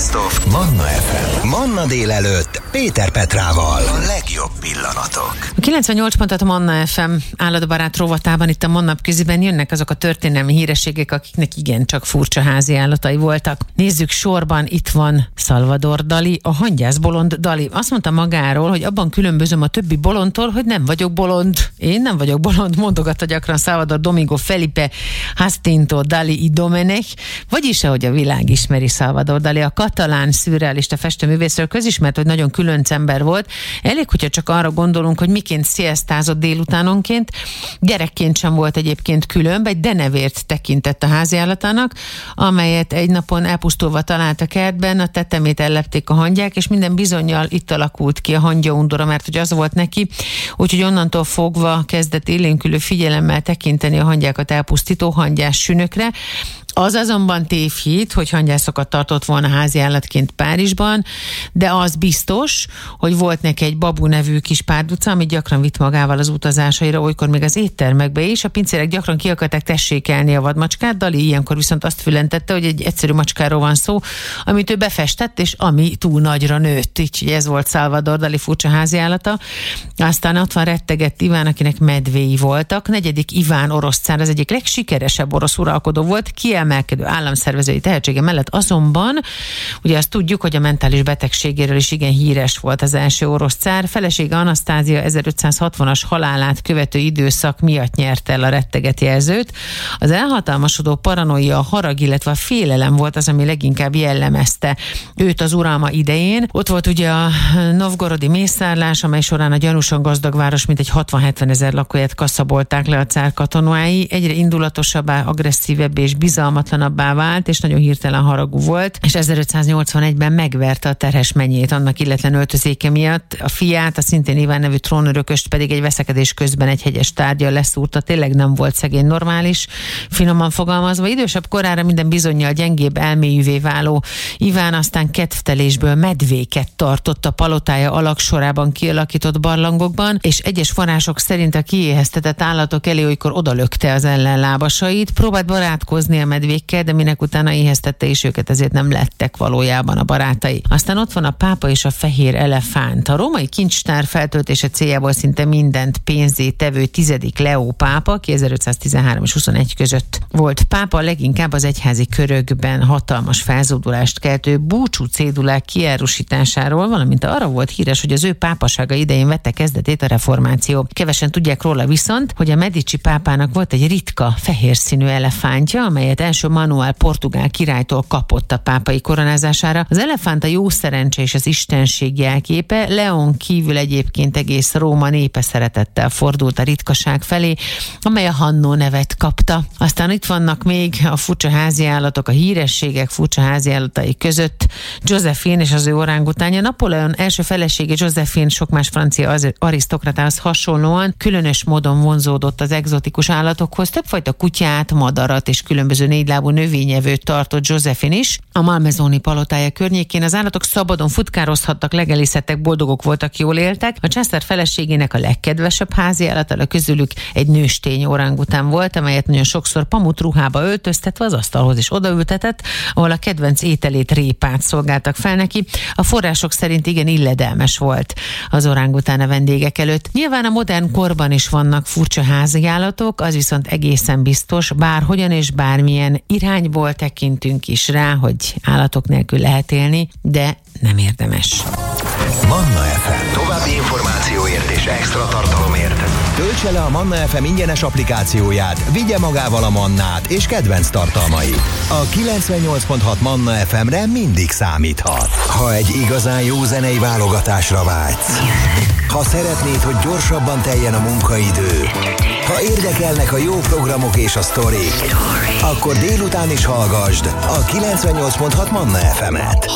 Best of Manna FM. Manna délelőtt Péter Petrával. A legjobb pillanatok. A 98 pontot Manna FM állatbarát rovatában itt a Mannapköziben jönnek azok a történelmi hírességek, akiknek igencsak furcsa házi állatai voltak. Nézzük sorban, itt van Salvador Dali, a hangyászbolond Dali. Azt mondta magáról, hogy abban különbözöm a többi bolondtól, hogy nem vagyok bolond. Én nem vagyok bolond, mondogatta gyakran Salvador Domingo Felipe Jacinto Dali y Domenech, vagyis ahogy a világ ismeri Salvador Dali, a katalán szürrealista festőművészről közismert, hogy nagyon különc ember volt. Elég, hogyha csak arra gondolunk, hogy miként sziasztázott délutánonként. Gyerekként sem volt egyébként különb, egy denevért tekintett a háziállatának, amelyet egy napon elpusztulva talált a kertben, a tetemét ellepték a hangyák, és minden bizonnyal itt alakult ki a hangyaundora, mert hogy az volt neki, úgyhogy onnantól fogva kezdett élénkülő figyelemmel tekinteni a hangyákat elpusztító hangyás sünökre. Az azonban tévhit, hogy hangyászokat tartott volna háziállatként Párizsban, de az biztos, hogy volt neki egy Babu nevű kis párduca, amit gyakran vitt magával az utazásaira, olykor még az éttermekbe is. A pincérek gyakran ki akarták tessékelni a vadmacskát, Dali ilyenkor viszont azt fülentette, hogy egy egyszerű macskáról van szó, amit ő befestett, és ami túl nagyra nőtt. Így ez volt Salvador Dali furcsa háziállata. Aztán ott van rettegett Iván, akinek medvéi voltak. Negyedik Iván orosz cár az egyik legsikeresebb orosz uralkodó volt, kiemelkedő államszervezői tehetsége mellett azonban, ugye azt tudjuk, hogy a mentális betegségéről is igen híres volt az első orosz cár. Felesége Anasztázia 1560-as halálát követő időszak miatt nyerte el a retteget jelzőt. Az elhatalmasodó paranoia, a harag, illetve a félelem volt az, ami leginkább jellemezte őt az uralma idején. Ott volt ugye a novgorodi mészárlás, amely során a gyanúsan gazdag város mintegy 60-70 ezer lakóját kaszabolták le a cár katonái. Egyre indulatosabbá, agresszívebb és bizalmatlanabbá vált, és nagyon hirtelen haragú volt, és 1581-ben megverte a terhes menyét annak illetlen öltözéke miatt. A fiát, a szintén Iván nevű trónörököst pedig egy veszekedés közben egy hegyes tárgya leszúrta. Tényleg nem volt szegény normális, finoman fogalmazva. Idősebb korára minden bizonnyal gyengébb elmélyűvé váló Iván aztán kedvtelésből medvéket tartott a palotája alagsorában kialakított barlangokban, és egyes források szerint a kiéheztetett állatok elé olykor odalökte az ellenlábasait, próbált barátkozni a medvékkel, de minek utána éheztette is őket, ezért nem lettek valójában a barátai. Aztán ott van a pápa és a fehér elefánt. A római kincstár feltöltése céljából szinte mindent pénzé tevő 10. Leó pápa, 1513 és 21 között volt pápa, leginkább az egyházi körökben hatalmas felzódulást keltő búcsú cédulák kiárusításáról, valamint arra volt híres, hogy az ő pápasága idején vette kezdetét a reformáció. Kevesen tudják róla viszont, hogy a Medici pápának volt egy ritka fehér színű elefántja, amelyet első Manuel portugál királytól kapott a pápai koronázására. Az elefánt a jó szerencse és az istenség jelképe, León kívül egyébként egész Róma népe szeretettel fordult a ritkaság felé, amely a Hannó nevet kapta. Aztán itt vannak még a furcsa háziállatok, a hírességek furcsa háziállatai között Josephine és az ő orángutánja. Napóleon első felesége Josephine sok más francia arisztokratához hasonlóan különös módon vonzódott az egzotikus állatokhoz. Többfajta kutyát, madarat és különböző négylábú növényevőt tartott Josephine is. A Malmezoni palotája környékén az állatok szabadon futkározhattak, legelészettek, boldogok voltak, jól éltek. A császár feleségének a legkedvesebb háziállata közülük egy nőstény orángután volt, amelyet nagyon sokszor pamut ruhába öltöztetve az asztalhoz is odaültetett, ahol a kedvenc ételét, répát szolgáltak fel neki. A források szerint igen illedelmes volt az orángután a vendégek előtt. Nyilván a modern korban is vannak furcsa háziállatok, az viszont egészen biztos, bárhogyan és bármilyen irányból tekintünk is rá, hogy állatok nélkül lehet élni, de nem érdemes. Manna FM. További információért és extra tartalomért töltse le a Manna FM ingyenes applikációját, vigye magával a Mannát és kedvenc tartalmai. A 98.6 Manna FM-re mindig számíthat. Ha egy igazán jó zenei válogatásra vágysz, ha szeretnéd, hogy gyorsabban teljen a munkaidő, ha érdekelnek a jó programok és a sztorik, akkor délután is hallgasd a 98.6 Manna FM-et.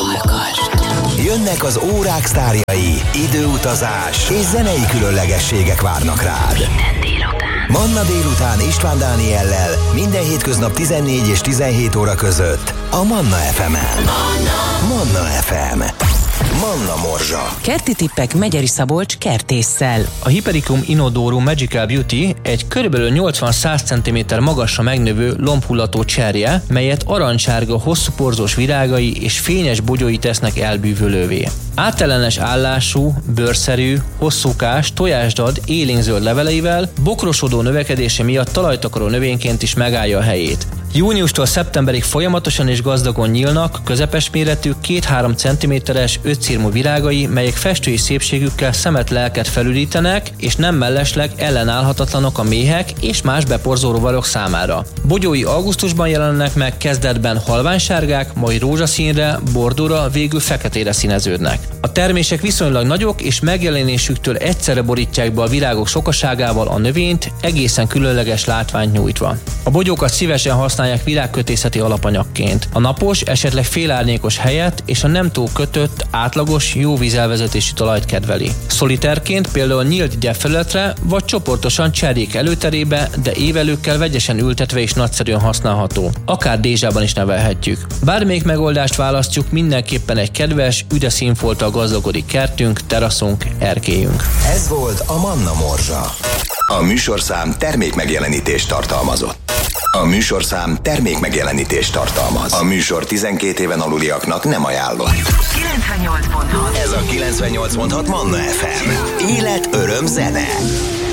Jönnek az órák sztárjai, időutazás és zenei különlegességek várnak rád. Manna délután István Dániellel minden hétköznap 14 és 17 óra között a Manna FM-en. Manna FM. Manna Morzsa. Kerti tippek Megyeri Szabolcs kertésszel. A Hypericum Inodorum Magical Beauty egy körülbelül 80-100 cm magasra megnövő lombhullató cserje, melyet arancsárga, hosszú porzós virágai és fényes bogyói tesznek elbűvölővé. Átellenes állású, bőrszerű, hosszúkás, tojásdad, élénkzöld leveleivel bokrosodó növekedése miatt talajtakaró növényként is megállja a helyét. Júniustól szeptemberig folyamatosan és gazdagon nyílnak, közepes méretű, 2-3 cm-es, 5 szirmú virágai, melyek festői szépségükkel szemet-lelket felürítenek, és nem mellesleg ellenállhatatlanok a méhek és más beporzó rovarok számára. Bogyói augusztusban jelennek meg, kezdetben halványsárgák, majd rózsaszínre, bordóra, végül feketére színeződnek. A termések viszonylag nagyok, és megjelenésüktől egyszerre borítják be a virágok sokaságával a növényt, egészen különleges látványt nyújtva. A bogyókat szívesen használják virágkötészeti alapanyagként. A napos, esetleg félárnyékos helyet és a nem túl kötött, átlagos, jó vízelvezetésű talajt kedveli. Szoliterként például nyílt gyepfelületre vagy csoportosan cserjék előterébe, de évelőkkel vegyesen ültetve is nagyszerűen használható. Akár dézsában is nevelhetjük. Bármelyik megoldást választjuk, mindenképpen egy kedves, üde színfolttal gazdagodik kertünk, teraszunk, erkélyünk. Ez volt a Manna Morzsa. A műsorszám termékmegjelenítést tartalmazott. A műsorszám termékmegjelenítést tartalmaz. A műsor 12 éven aluliaknak nem ajánlott. 98.6. Ez a 98.6 Manna FM. Élet, öröm, zene.